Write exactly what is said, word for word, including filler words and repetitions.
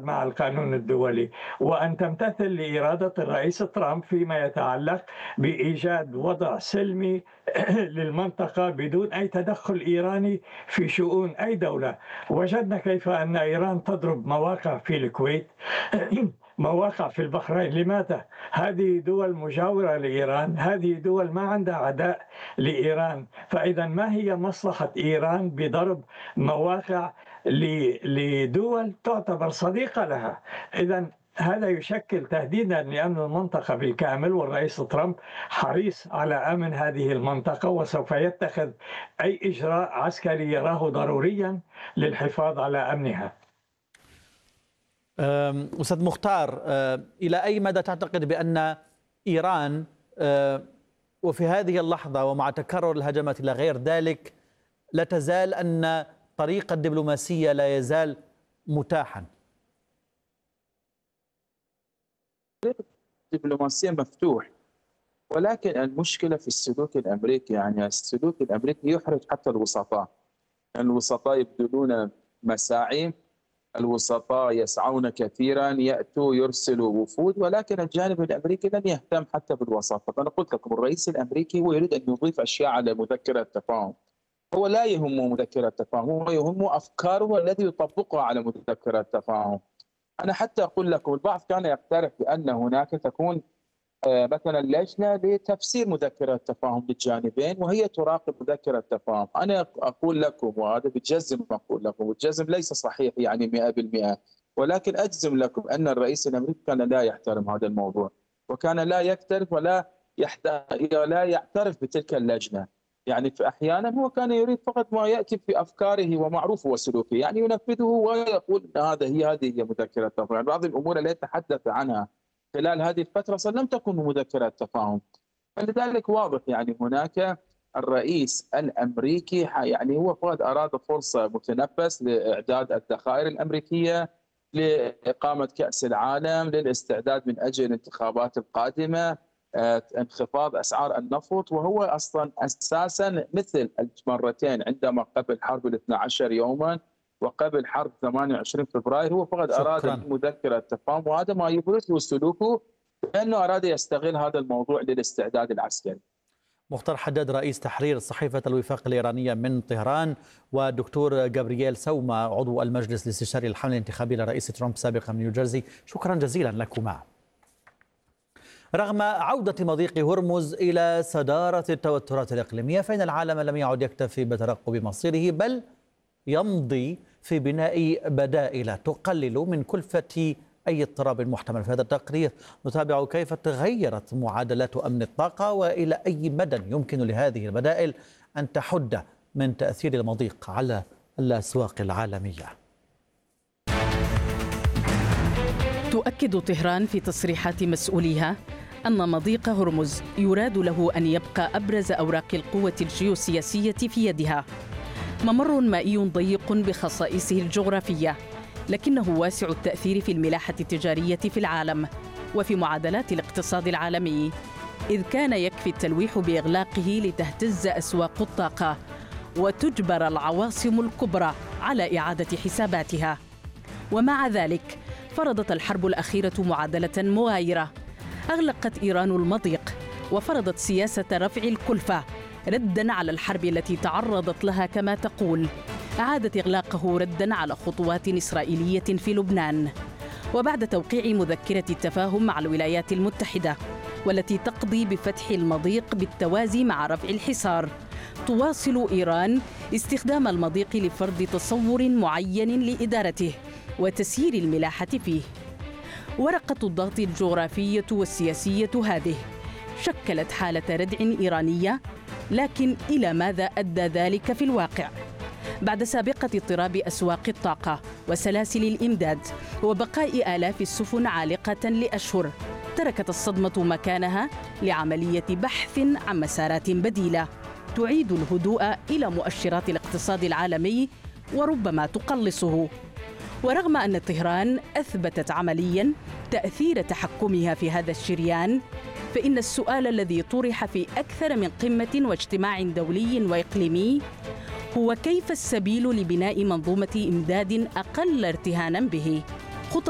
تتعارض مع القانون الدولي، وأن تمتثل لإرادة الرئيس ترامب فيما يتعلق بإيجاد وضع سلمي للمنطقة بدون أي تدخل إيراني في شؤون أي دولة. وجدنا كيف أن إيران تضرب مواقع في الكويت، مواقع في البحرين. لماذا؟ هذه دول مجاورة لإيران، هذه دول ما عندها عداء لإيران، فإذا ما هي مصلحة إيران بضرب مواقع لدول تعتبر صديقة لها؟ إذا هذا يشكل تهديدا لأمن المنطقة بالكامل، والرئيس ترامب حريص على أمن هذه المنطقة وسوف يتخذ أي إجراء عسكري يراه ضروريا للحفاظ على أمنها. أستاذ مختار، إلى أي مدى تعتقد بأن إيران وفي هذه اللحظة ومع تكرر الهجمات إلى غير ذلك لا تزال أن طريق الدبلوماسية لا يزال متاحا؟ طريق الدبلوماسية مفتوح، ولكن المشكلة في السلوك الأمريكي. يعني السلوك الأمريكي يحرج حتى الوسطاء. الوسطاء يبذلون مساعي، الوسطاء يسعون كثيرا، يأتوا يرسلوا وفود، ولكن الجانب الأمريكي لم يهتم حتى بالوساطة. فأنا قلت لكم الرئيس الأمريكي هو يريد أن يضيف أشياء على مذكرة التفاهم. هو لا يهمه مذكرة التفاهم، هو يهمه أفكاره الذي يطبقها على مذكرة التفاهم. أنا حتى أقول لكم البعض كان يقترح بأن هناك تكون مثلا لجنة لتفسير مذكرة التفاهم للجانبين وهي تراقب مذكرة التفاهم. أنا أقول لكم، وهذا بجزم أقول لكم، والجزم ليس صحيح يعني مئة بالمئة، ولكن أجزم لكم أن الرئيس الأمريكي كان لا يحترم هذا الموضوع، وكان لا يكترث ولا لا يعترف بتلك اللجنة. يعني في أحيانا هو كان يريد فقط ما يأتي في أفكاره ومعروفه وسلوكه، يعني ينفذه ويقول أن هذا هي هذه هي مذكرة التفاهم. يعني بعض الأمور التي تحدث عنها خلال هذه الفترة لم تكن مذكرة تفاهم. فلذلك واضح يعني هناك الرئيس الأمريكي يعني هو فقط أراد فرصة متنفس لإعداد الذخائر الأمريكية لإقامة كأس العالم، للاستعداد من أجل الانتخابات القادمة، انخفاض أسعار النفط. وهو أصلا أساسا مثل المرتين عندما قبل حرب الاثنى عشر يوما وقبل حرب ثمانية وعشرين فبراير هو فقط شكراً. أراد مذكرة التفاهم، وهذا ما يبرز له سلوكه بأنه أراد يستغل هذا الموضوع للاستعداد العسكري. مختار حداد، رئيس تحرير صحيفة الوفاق الإيرانية من طهران، ودكتور جابرييل سوما، عضو المجلس الاستشاري للحملة الانتخابية لرئيس ترامب سابقا من نيوجيرسي، شكرا جزيلا لكما. رغم عودة مضيق هرمز إلى صدارة التوترات الإقليمية، فإن العالم لم يعد يكتفي بترقب مصيره، بل يمضي في بناء بدائل تقلل من كلفة أي اضطراب محتمل. في هذا التقرير نتابع كيف تغيرت معادلات أمن الطاقة، وإلى أي مدى يمكن لهذه البدائل أن تحد من تأثير المضيق على الأسواق العالمية. تؤكد طهران في تصريحات مسؤوليها أن مضيق هرمز يراد له أن يبقى أبرز أوراق القوة الجيوسياسية في يدها. ممر مائي ضيق بخصائصه الجغرافية، لكنه واسع التأثير في الملاحة التجارية في العالم وفي معادلات الاقتصاد العالمي، إذ كان يكفي التلويح بإغلاقه لتهتز أسواق الطاقة وتجبر العواصم الكبرى على إعادة حساباتها. ومع ذلك فرضت الحرب الأخيرة معادلة مغايرة. أغلقت إيران المضيق وفرضت سياسة رفع الكلفة رداً على الحرب التي تعرضت لها كما تقول. أعادت إغلاقه رداً على خطوات إسرائيلية في لبنان. وبعد توقيع مذكرة التفاهم مع الولايات المتحدة والتي تقضي بفتح المضيق بالتوازي مع رفع الحصار، تواصل إيران استخدام المضيق لفرض تصور معين لإدارته وتسيير الملاحة فيه. ورقة الضغط الجغرافية والسياسية هذه شكلت حالة ردع إيرانية، لكن إلى ماذا أدى ذلك في الواقع؟ بعد سابقة اضطراب أسواق الطاقة وسلاسل الإمداد وبقاء آلاف السفن عالقة لأشهر، تركت الصدمة مكانها لعملية بحث عن مسارات بديلة تعيد الهدوء إلى مؤشرات الاقتصاد العالمي وربما تقلصه. ورغم أن طهران أثبتت عملياً تأثير تحكمها في هذا الشريان، فإن السؤال الذي طرح في أكثر من قمة واجتماع دولي وإقليمي هو كيف السبيل لبناء منظومة إمداد أقل ارتهاناً به.